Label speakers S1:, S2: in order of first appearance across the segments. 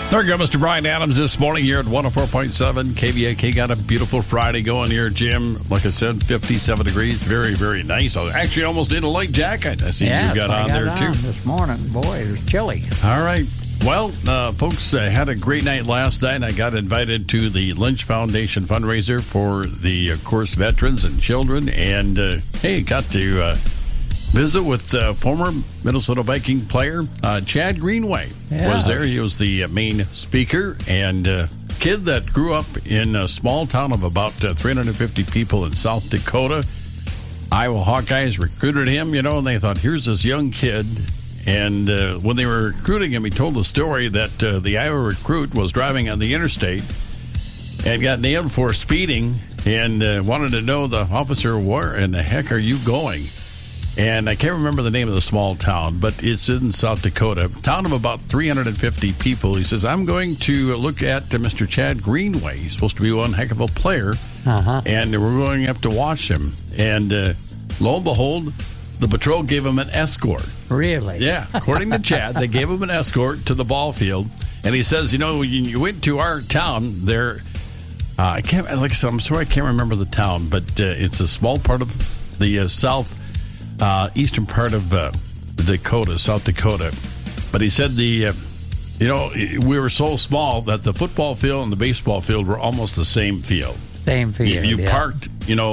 S1: There we go, Mr. Brian Adams this morning here at 104.7 KVAK. Got a beautiful Friday going here, Jim. Like I said, 57 degrees. Very, very nice. I was actually almost in a light jacket. I see you got on there, too.
S2: This morning. Boy, it was chilly.
S1: All right. Well, folks, I had a great night last night. I got invited to the Lynch Foundation fundraiser for the, of course, veterans and children. And, hey, got to visit with former Minnesota Viking player Chad Greenway. Was there. He was the main speaker, and kid that grew up in a small town of about 350 people in South Dakota. Iowa Hawkeyes recruited him, and they thought, here's this young kid. And when they were recruiting him, he told the story that the Iowa recruit was driving on the interstate and got nailed for speeding and wanted to know the officer, where in the heck are you going? And I can't remember the name of the small town, but it's in South Dakota. Town of about 350 people. He says, I'm going to look at Mr. Chad Greenway. He's supposed to be one heck of a player. And we're going up to watch him. And lo and behold, the patrol gave him an escort.
S2: Really?
S1: Yeah. According to Chad, they gave him an escort to the ball field. And he says, when you went to our town there, I can't, like I said, I'm sorry I can't remember the town, but it's a small part of the eastern part of South Dakota. But he said we were so small that the football field and the baseball field were almost the same field.
S2: Same field.
S1: You parked,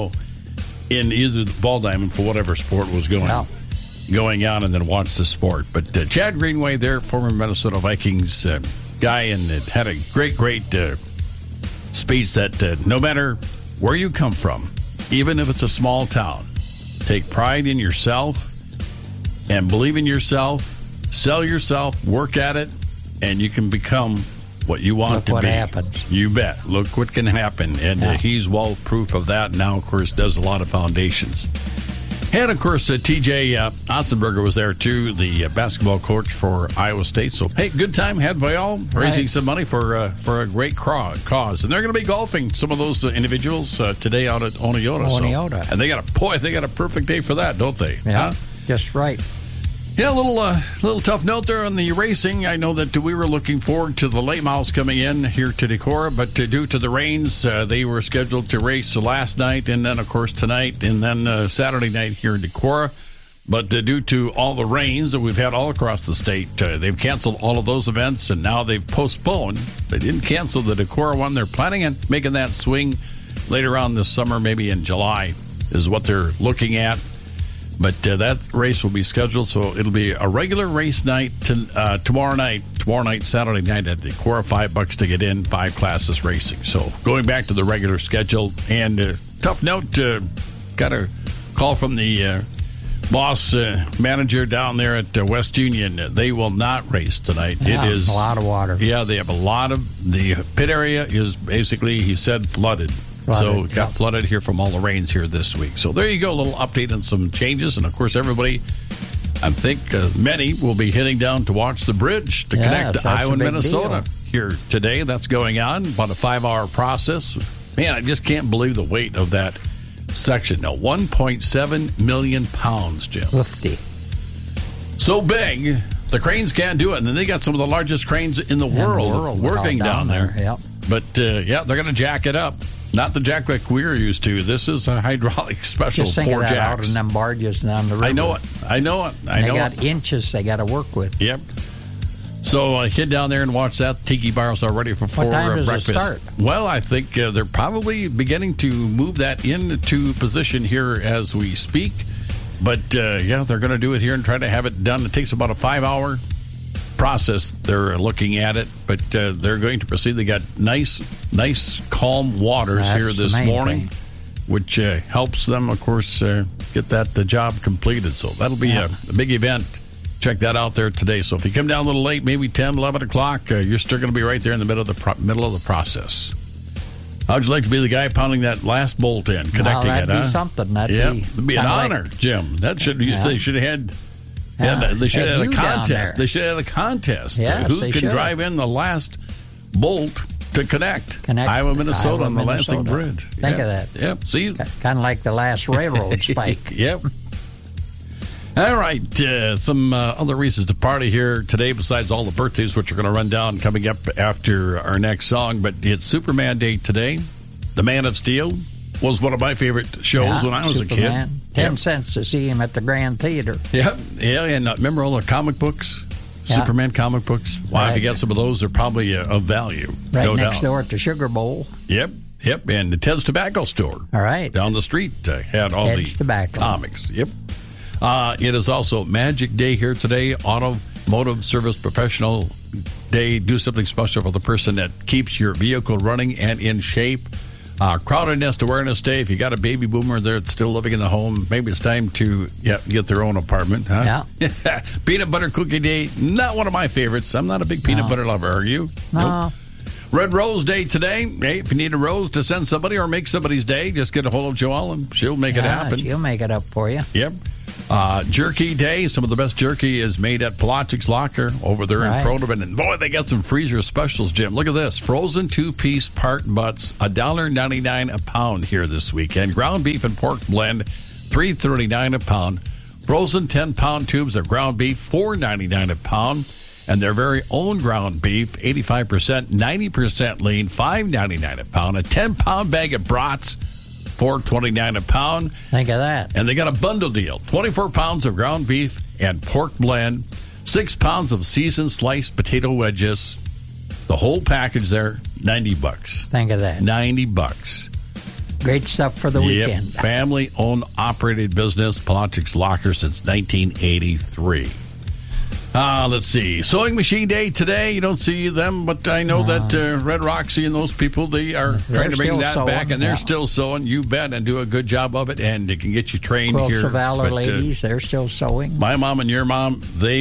S1: in either the ball diamond for whatever sport was going on, and then watched the sport. But Chad Greenway there, former Minnesota Vikings guy, and it had a great speech that no matter where you come from, even if it's a small town, take pride in yourself and believe in yourself, sell yourself, work at it, and you can become what you want to be.
S2: Look what happens.
S1: You bet. Look what can happen. And he's well proof of that. Now, of course, does a lot of foundations. And, of course, TJ Otzenberger was there, too, the basketball coach for Iowa State. So, hey, good time had by all, raising some money for a great cause. And they're going to be golfing, some of those individuals, today out at Oneota. So, and they got a perfect day for that, don't they?
S2: Yeah, just right.
S1: Yeah, a little tough note there on the racing. I know that we were looking forward to the late models coming in here to Decorah, but due to the rains, they were scheduled to race last night, and then, of course, tonight, and then Saturday night here in Decorah. But due to all the rains that we've had all across the state, they've canceled all of those events, and now they've postponed. They didn't cancel the Decorah one. They're planning on making that swing later on this summer, maybe in July, is what they're looking at. But that race will be scheduled, so it'll be a regular race night tomorrow night, Saturday night at Decorah, $5 to get in, 5 classes racing. So going back to the regular schedule, and tough note, got a call from the boss manager down there at West Union. They will not race tonight.
S2: Yeah,
S1: it is
S2: a lot of water.
S1: Yeah, they have a lot of, the pit area is basically, he said, flooded. So it got flooded here from all the rains here this week. So there you go, a little update on some changes. And, of course, everybody, I think many will be heading down to watch the bridge to connect to Iowa and Minnesota here today. That's going on, about a 5-hour process. Man, I just can't believe the weight of that section. Now, 1.7 million pounds, Jim.
S2: 50.
S1: So big, the cranes can't do it. And then they got some of the largest cranes in the world working down there.
S2: Yep.
S1: But, they're going to jack it up. Not the jack like we're used to. This is a hydraulic special,
S2: just think
S1: 4
S2: of that
S1: jacks.
S2: out in them barges down the river.
S1: I know it.
S2: They got inches they got to work with.
S1: Yep. So head down there and watch that. Tiki Bar's all ready for
S2: what time does
S1: breakfast.
S2: It start?
S1: Well, I think they're probably beginning to move that into position here as we speak. But, they're going to do it here and try to have it done. It takes about a 5-hour process. They're looking at it, but they're going to proceed. They got nice calm waters here this morning, which helps them, of course, get that job completed. So that'll be a big event. Check that out there today. So if you come down a little late, maybe 10, 11 o'clock, you're still going to be right there in the middle of the process. How'd you like to be the guy pounding that last bolt in, connecting
S2: that'd
S1: it?
S2: Be something.
S1: That'd be an honor, Jim. That should they should have had. Yeah, they should have had a contest. They should have had a contest.
S2: Yes,
S1: who can drive in the last bolt to connect Iowa, Minnesota on the Lansing Bridge.
S2: Think of that.
S1: Yep. See,
S2: kind of like the last railroad spike.
S1: Yep. All right, some other reasons to party here today besides all the birthdays, which are going to run down coming up after our next song. But it's Superman Day today. The Man of Steel was one of my favorite shows when I was
S2: Superman.
S1: a kid.
S2: 10 cents to see him at the Grand Theater.
S1: Yep. Yeah, and remember all the comic books? Superman comic books? Wow, if you got some of those, they're probably of value.
S2: Right
S1: no
S2: next
S1: doubt.
S2: door at the Sugar Bowl.
S1: Yep. And the Ted's Tobacco Store.
S2: All right.
S1: Down the street had all
S2: Ted's
S1: the
S2: Tobacco.
S1: comics. Yep. It is also Magic Day here today. Automotive Service Professional Day. Do something special for the person that keeps your vehicle running and in shape. Crowded Nest Awareness Day. If you got a baby boomer there that's still living in the home, maybe it's time to get their own apartment. Huh?
S2: Yeah.
S1: Peanut Butter Cookie Day. Not one of my favorites. I'm not a big peanut butter lover. Are you?
S2: No.
S1: Nope. Red Rose Day today. Hey, if you need a rose to send somebody or make somebody's day, just get a hold of Joelle and she'll make it happen.
S2: She'll make it up for you.
S1: Yep. Jerky Day. Some of the best jerky is made at Pelagics Locker over there in Protoman. And boy, they got some freezer specials, Jim. Look at this. Frozen 2-piece part butts, $1.99 a pound here this weekend. Ground beef and pork blend, $3.39 a pound. Frozen 10-pound tubes of ground beef, $4.99 a pound. And their very own ground beef, 85%, 90% lean, $5.99 a pound. A 10-pound bag of brats, $4.29 a pound.
S2: Think of that.
S1: And they got a bundle deal. 24 pounds of ground beef and pork blend, 6 pounds of seasoned sliced potato wedges. The whole package there, $90.
S2: Think of that.
S1: $90.
S2: Great stuff for the weekend.
S1: Family-owned, operated business, Pelagics Locker since 1983. Let's see. Sewing Machine Day today. You don't see them, but I know that Red Roxy and those people, they are trying to bring that
S2: sewing,
S1: back, and they're still sewing. You bet, and do a good job of it, and they can get you trained
S2: Quilts
S1: here.
S2: of Valor ladies, they're still sewing.
S1: My mom and your mom,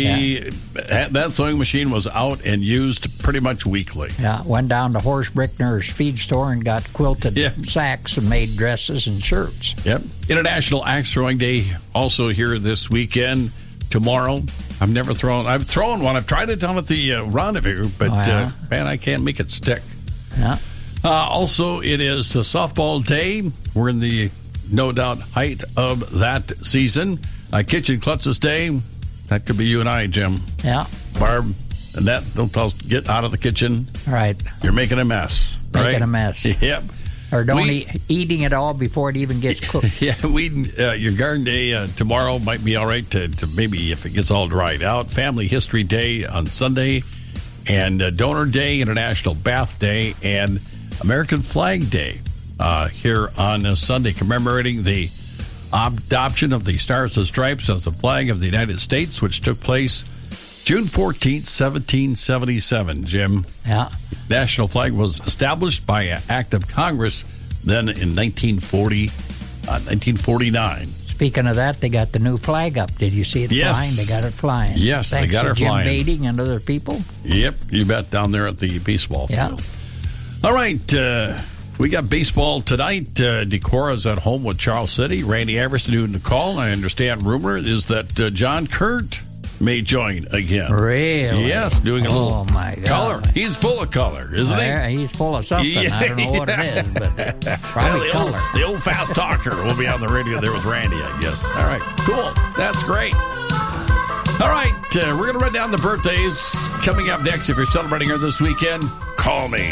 S1: that sewing machine was out and used pretty much weekly.
S2: Yeah, went down to Horst Brickner's feed store and got quilted sacks and made dresses and shirts.
S1: Yep. International Axe Throwing Day also here this weekend. Tomorrow, I've thrown one. I've tried it down at the Rendezvous, but man, I can't make it stick.
S2: Yeah.
S1: Also, it is a softball day. We're in the no doubt height of that season. Kitchen Klutzes Day. That could be you and I, Jim.
S2: Yeah.
S1: Barb, and that don't tell us to get out of the kitchen.
S2: Right.
S1: You're making a mess.
S2: Making a mess.
S1: Yep.
S2: Or eating it all before it even gets cooked.
S1: Yeah, your garden day tomorrow might be all right to maybe if it gets all dried out. Family History Day on Sunday, and Donor Day, International Bath Day, and American Flag Day here on Sunday, commemorating the adoption of the Stars and Stripes as the flag of the United States, which took place June 14th, 1777, Jim.
S2: Yeah.
S1: National flag was established by an act of Congress then in 1949.
S2: Speaking of that, they got the new flag up. Did you see it flying? They got it flying.
S1: Yes,
S2: Thanks
S1: they got it
S2: Jim
S1: flying.
S2: Beatty and other people.
S1: Yep, you bet, down there at the baseball field.
S2: Yeah.
S1: All right, we got baseball tonight. Decora's at home with Charles City. Randy Everson doing the call. I understand rumor is that John Curt may join again.
S2: Really?
S1: Yes, doing a little
S2: my God.
S1: color. He's full of color, isn't he?
S2: He's full of something. I don't know what it is, but probably color.
S1: The old fast talker will be on the radio there with Randy, I guess. All right, cool. That's great. All right, we're going to run down the birthdays coming up next. If you're celebrating her this weekend, call me.